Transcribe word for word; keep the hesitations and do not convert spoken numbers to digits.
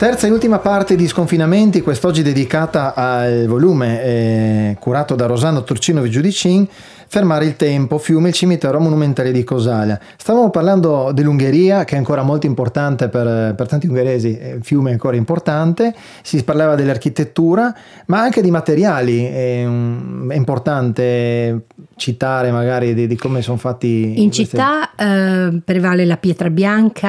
Terza e ultima parte di Sconfinamenti, quest'oggi dedicata al volume eh, curato da Rossano Turcino Giudicin, Fermare il tempo, fiume, il cimitero monumentale di Cosalia. Stavamo parlando dell'Ungheria, che è ancora molto importante per, per tanti ungheresi, il fiume è ancora importante, si parlava dell'architettura, ma anche di materiali. È, è importante citare magari di, di come sono fatti in queste... città eh, prevale la pietra bianca,